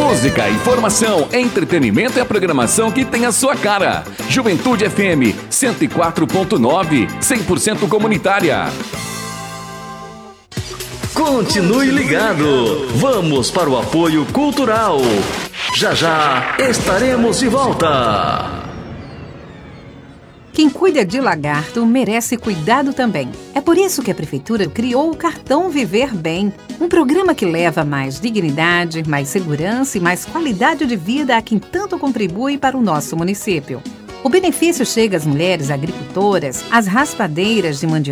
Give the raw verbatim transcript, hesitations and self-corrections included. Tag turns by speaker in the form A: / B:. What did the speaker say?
A: Música, informação, entretenimento e a programação que tem a sua cara. Juventude F M cento e quatro ponto nove, cem por cento comunitária.
B: Continue ligado. Vamos para o apoio cultural. Já já estaremos de volta.
C: Quem cuida de lagarto merece cuidado também. É por isso que a Prefeitura criou o Cartão Viver Bem, um programa que leva mais dignidade, mais segurança e mais qualidade de vida a quem tanto contribui para o nosso município. O benefício chega às mulheres agricultoras, às raspadeiras de mandioca,